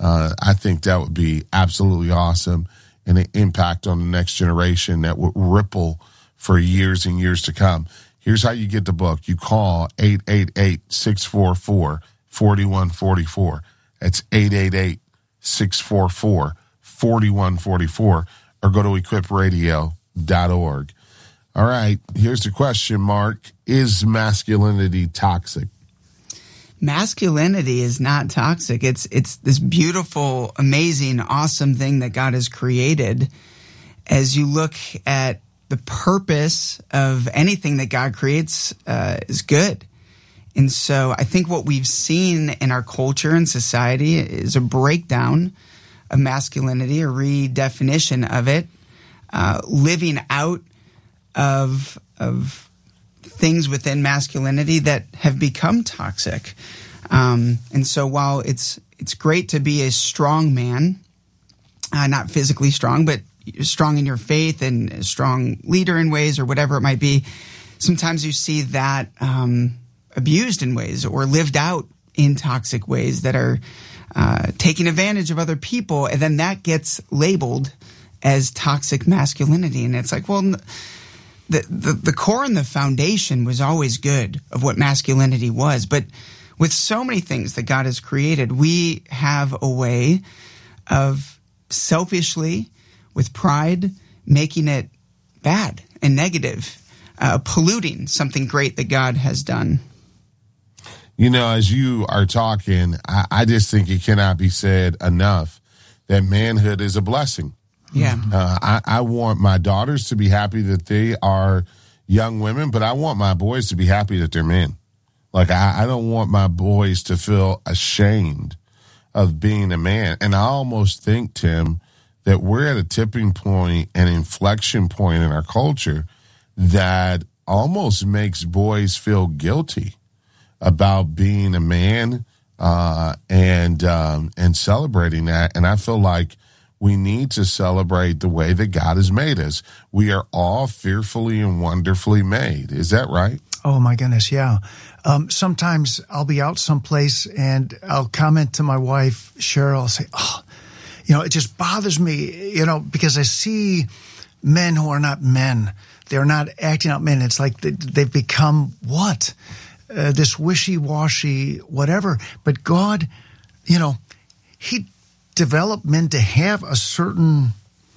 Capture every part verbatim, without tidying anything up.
Uh, I think that would be absolutely awesome and an impact on the next generation that would ripple for years and years to come. Here's how you get the book. You call eight eight eight, six four four, four one four four. That's eight eight eight, six four four, four one four four, or go to equip radio dot org. All right, here's the question, Mark. Is masculinity toxic? Masculinity is not toxic. It's it's this beautiful, amazing, awesome thing that God has created. As you look at the purpose of anything that God creates uh, is good. And so I think what we've seen in our culture and society is a breakdown of masculinity, a redefinition of it, uh, living out of of things within masculinity that have become toxic. Um, and so while it's it's great to be a strong man, uh, not physically strong, but strong in your faith and a strong leader in ways or whatever it might be, sometimes you see that um, abused in ways or lived out in toxic ways that are uh, taking advantage of other people. And then that gets labeled as toxic masculinity. And it's like, well, The, the the core and the foundation was always good of what masculinity was. But with so many things that God has created, we have a way of selfishly, with pride, making it bad and negative, uh, polluting something great that God has done. You know, as you are talking, I, I just think it cannot be said enough that manhood is a blessing. Yeah. Uh, I, I want my daughters to be happy that they are young women, but I want my boys to be happy that they're men. Like, I, I don't want my boys to feel ashamed of being a man. And I almost think, Tim, that we're at a tipping point, an inflection point in our culture that almost makes boys feel guilty about being a man uh, and um, and celebrating that. And I feel like we need to celebrate the way that God has made us. We are all fearfully and wonderfully made. Is that right? Oh, my goodness, yeah. Um, sometimes I'll be out someplace and I'll comment to my wife, Cheryl, I'll say, oh, you know, it just bothers me, you know, because I see men who are not men. They're not acting out men. It's like they've become what? Uh, this wishy-washy whatever. But God, you know, he developed men to have a certain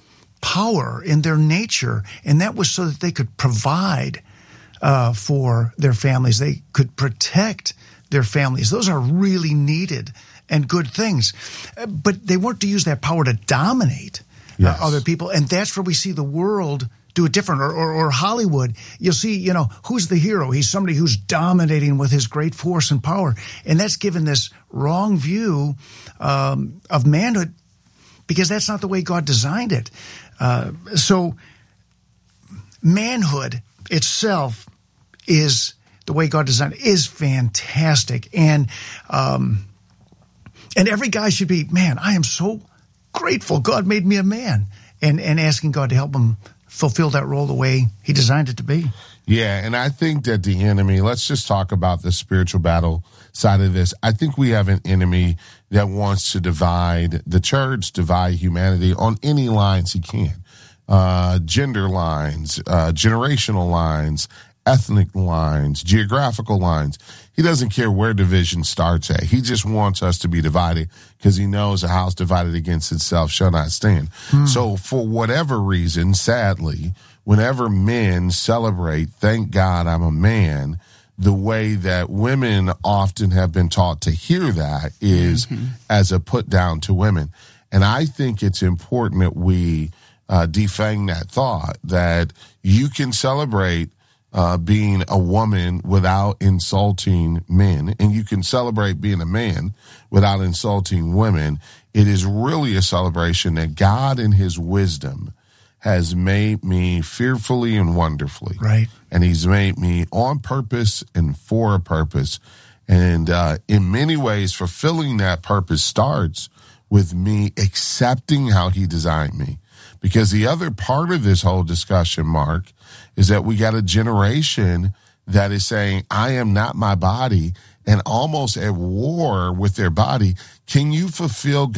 power in their nature, and that was so that they could provide uh, for their families. They could protect their families. Those are really needed and good things. Uh, but they weren't to use that power to dominate yes. uh, other people, and that's where we see the world do it different, or, or, or Hollywood. You'll see, you know, who's the hero? He's somebody who's dominating with his great force and power. And that's given this wrong view um, of manhood, because that's not the way God designed it. Uh, so manhood itself is, the way God designed it, is fantastic. And, um, and every guy should be, man, I am so grateful God made me a man, and, and asking God to help him fulfill that role the way he designed it to be. Yeah, and I think that the enemy, let's just talk about the spiritual battle side of this. I think we have an enemy that wants to divide the church, divide humanity on any lines he can. Uh, gender lines, uh, generational lines, ethnic lines, geographical lines. He doesn't care where division starts at. He just wants us to be divided because he knows a house divided against itself shall not stand. Hmm. So for whatever reason, sadly, whenever men celebrate, thank God I'm a man, the way that women often have been taught to hear that is mm-hmm. as a put down to women. And I think it's important that we uh, defang that thought, that you can celebrate Uh, being a woman without insulting men, and you can celebrate being a man without insulting women. It is really a celebration that God in his wisdom has made me fearfully and wonderfully. Right. And he's made me on purpose and for a purpose. And uh, in many ways, fulfilling that purpose starts with me accepting how he designed me. Because the other part of this whole discussion, Mark, is that we got a generation that is saying, I am not my body, and almost at war with their body. Can you fulfill